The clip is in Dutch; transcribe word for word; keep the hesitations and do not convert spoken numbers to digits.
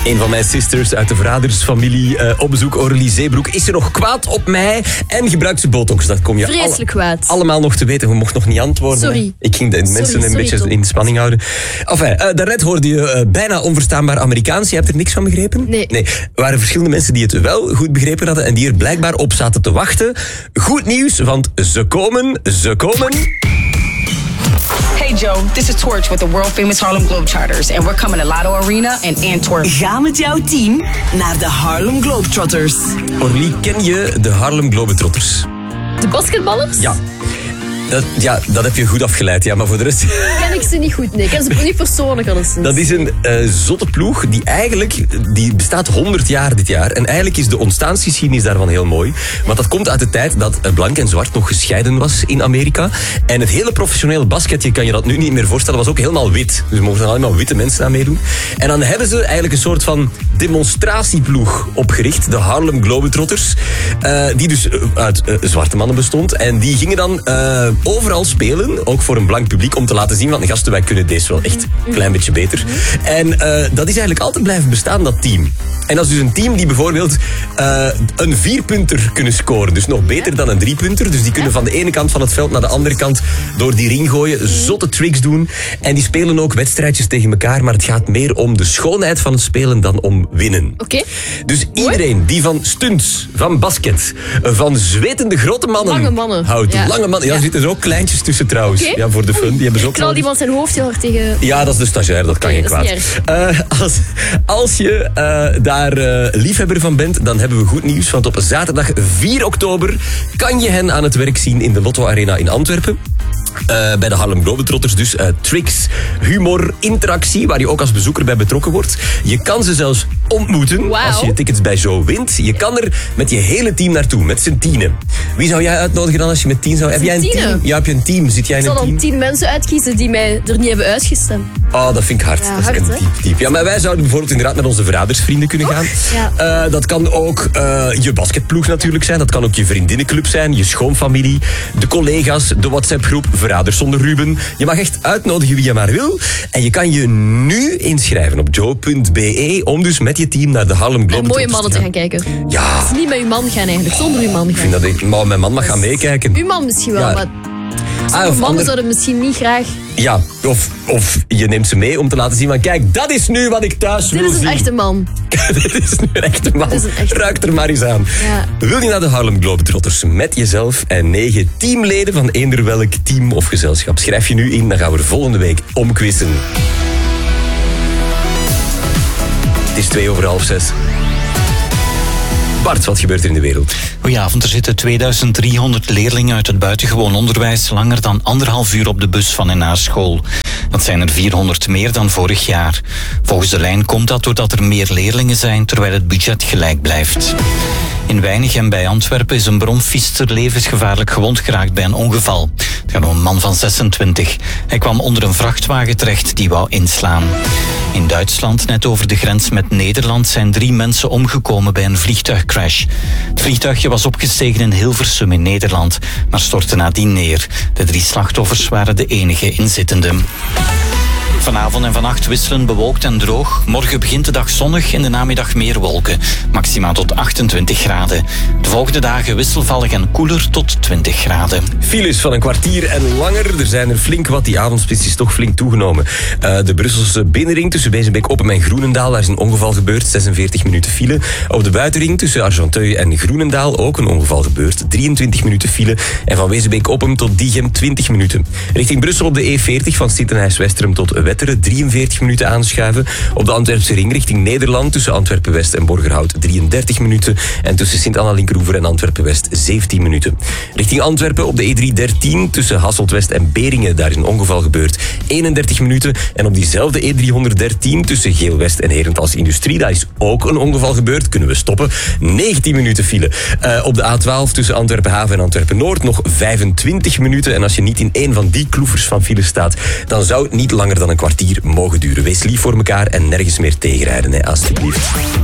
Een van mijn sisters uit de verradersfamilie uh, op bezoek, Aurélie Zeebroek, is er nog kwaad op mij en gebruikt ze botox. Dat kom je Vreselijk alle, kwaad. allemaal nog te weten. We mochten nog niet antwoorden. Sorry. Ik ging de sorry, mensen sorry, een beetje Tom. in spanning houden. Enfin, uh, daarnet hoorde je uh, bijna onverstaanbaar Amerikaans. Je hebt er niks van begrepen? Nee. nee. Er waren verschillende mensen die het wel goed begrepen hadden en die er blijkbaar op zaten te wachten. Goed nieuws, want ze komen, ze komen... Hey Joe, this is Torch with the world famous Harlem Globetrotters and we're coming to Lotto Arena in Antwerp. Ga met jouw team naar de Harlem Globetrotters. Aurélie, ken je de Harlem Globetrotters? De basketballers? Ja. Dat, ja, dat heb je goed afgeleid, ja, maar voor de rest... Ken ik ze niet goed, nee. Ik ken ze niet persoonlijk alleszins. Dat is een uh, zotte ploeg die eigenlijk... Die bestaat honderd jaar dit jaar. En eigenlijk is de ontstaansgeschiedenis daarvan heel mooi. Want dat komt uit de tijd dat blank en zwart nog gescheiden was in Amerika. En het hele professionele basket, je kan je dat nu niet meer voorstellen, was ook helemaal wit. Dus er mochten er allemaal witte mensen aan meedoen. En dan hebben ze eigenlijk een soort van demonstratieploeg opgericht. De Harlem Globetrotters. Uh, die dus uit uh, zwarte mannen bestond. En die gingen dan... Uh, overal spelen, ook voor een blank publiek, om te laten zien van, gasten, wij kunnen deze wel echt een klein beetje beter. En uh, dat is eigenlijk altijd blijven bestaan, dat team. En dat is dus een team die bijvoorbeeld uh, een vierpunter kunnen scoren. Dus nog beter dan een driepunter. Dus die kunnen van de ene kant van het veld naar de andere kant door die ring gooien, zotte tricks doen. En die spelen ook wedstrijdjes tegen elkaar, maar het gaat meer om de schoonheid van het spelen dan om winnen. Oké. Dus iedereen die van stunts, van basket, van zwetende grote mannen, Lange mannen. houdt. Ja. Lange mannen. Ja, er zitten er ook kleintjes tussen trouwens. Okay. Ja, voor de fun. Die hebben ze ook knal nodig. iemand zijn hoofd heel hard tegen... Ja, dat is de stagiair, dat kan Okay, geen dat kwaad. is Uh, als, als je uh, daar uh, liefhebber van bent, dan hebben we goed nieuws. Want op zaterdag vier oktober kan je hen aan het werk zien in de Lotto Arena in Antwerpen. Uh, bij de Harlem Globetrotters dus uh, tricks, humor, interactie, waar je ook als bezoeker bij betrokken wordt. Je kan ze zelfs ontmoeten Wow. als je tickets bij Joe wint. Je kan er met je hele team naartoe, met z'n tienen. Wie zou jij uitnodigen dan als je met tien zou... Heb jij een tienen? team? Ja, heb je een team? Zit jij Ik in zal een dan team? tien mensen uitkiezen die mij er niet hebben uitgestemd. Oh, dat vind ik hard. Ja, dat is hard, een hè? diep, diep. Ja, maar wij zouden bijvoorbeeld inderdaad met onze verradersvrienden kunnen gaan. Ja. Uh, dat kan ook uh, je basketploeg natuurlijk zijn. Dat kan ook je vriendinnenclub zijn, je schoonfamilie, de collega's, de WhatsApp-groep Verraders zonder Ruben. Je mag echt uitnodigen wie je maar wil. En je kan je nu inschrijven op joe punt b e om dus met je team naar de Harlem En Globetrotters mooie mannen te gaan kijken. Ja. Dus niet met uw man gaan eigenlijk, zonder uw man Ik gaan. vind dat ik, maar mijn man mag gaan meekijken. Uw man misschien wel, Ja. maar... Ah, Sommige of mannen ander- zouden misschien niet graag... Ja, of, of je neemt ze mee om te laten zien van kijk, dat is nu wat ik thuis Dit wil is een zien. echte man. Dit is nu een echte man. Dit is een echte- Ruik er maar eens aan. Ja. Wil je naar de Harlem Globetrotters met jezelf en negen teamleden van eender welk team of gezelschap? Schrijf je nu in, dan gaan we er volgende week omquizzen. Het is twee over half zes. Bart, wat gebeurt er in de wereld? Goedenavond, er zitten tweeduizend driehonderd leerlingen uit het buitengewoon onderwijs langer dan anderhalf uur op de bus van en naar school. Dat zijn er vierhonderd meer dan vorig jaar. Volgens de lijn komt dat doordat er meer leerlingen zijn, terwijl het budget gelijk blijft. In Weinigem bij Antwerpen is een bromfietser levensgevaarlijk gewond geraakt bij een ongeval. Het gaat om een man van zesentwintig. Hij kwam onder een vrachtwagen terecht die wou inslaan. In Duitsland, net over de grens met Nederland, zijn drie mensen omgekomen bij een vliegtuigcrash. Het vliegtuigje was opgestegen in Hilversum in Nederland, maar stortte nadien neer. De drie slachtoffers waren de enige inzittenden. Vanavond en vannacht wisselen bewolkt en droog. Morgen begint de dag zonnig, in de namiddag meer wolken. Maximaal tot achtentwintig graden. De volgende dagen wisselvallig en koeler tot twintig graden. Files van een kwartier en langer. Er zijn er flink wat. Die avondspits is toch flink toegenomen. Uh, de Brusselse binnenring tussen Wezenbeek Oppen en Groenendaal. Daar is een ongeval gebeurd. zesenveertig minuten file. Op de buitenring tussen Argenteuil en Groenendaal ook een ongeval gebeurd. drieëntwintig minuten file. En van Wezenbeek Oppen tot Diegem twintig minuten. Richting Brussel op de E veertig van Sittenhuis-Westerum tot Wetteren. drieënveertig minuten aanschuiven. Op de Antwerpse ring richting Nederland tussen Antwerpen-West en Borgerhout drieëndertig minuten. En tussen Sint-Anna-Linkeroever en Antwerpen-West zeventien minuten. Richting Antwerpen op de E driehonderddertien tussen Hasselt-West en Beringen. Daar is een ongeval gebeurd. eenendertig minuten. En op diezelfde E driehonderddertien tussen Geel-West en Herentals Industrie. Daar is ook een ongeval gebeurd. Kunnen we stoppen. negentien minuten file. Uh, op de A twaalf tussen Antwerpen-Haven en Antwerpen-Noord nog vijfentwintig minuten. En als je niet in één van die kloevers van file staat, dan zou het niet langer dan een kwartier mogen duren. Wees lief voor elkaar en nergens meer tegenrijden, hè, alsjeblieft.